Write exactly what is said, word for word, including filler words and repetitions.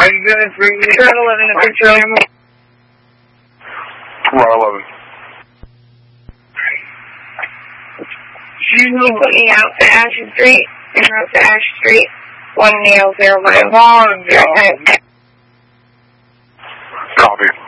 Are you going to bring me Route eleven at Picture Ammo? Route eleven. Can you put me out to Ashland Street? En route to Ash Street. one nail zero mile. Come on, John. Copy.